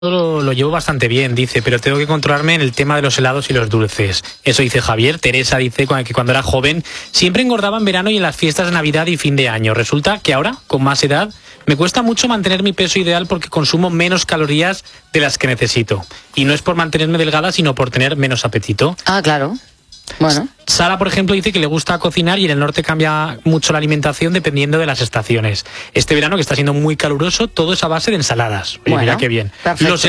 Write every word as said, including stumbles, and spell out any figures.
Lo, lo llevo bastante bien, dice, pero tengo que controlarme en el tema de los helados y los dulces. Eso dice Javier. Teresa dice que cuando era joven siempre engordaba en verano y en las fiestas de Navidad y fin de año. Resulta que ahora, con más edad, me cuesta mucho mantener mi peso ideal porque consumo menos calorías de las que necesito. Y no es por mantenerme delgada, sino por tener menos apetito. Ah, claro. Bueno. Sara, por ejemplo, dice que le gusta cocinar y en el norte cambia mucho la alimentación dependiendo de las estaciones. Este verano, que está siendo muy caluroso, todo es a base de ensaladas. Oye, Bueno, mira qué bien. Perfecto. Los